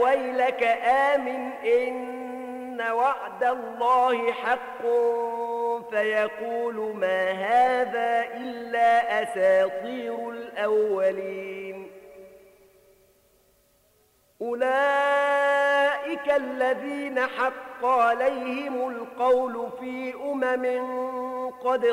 ويلك آمن إن وعد الله حق فيقول ما هذا إلا أساطير الأولين أولئك الذين حق عليهم القول في قد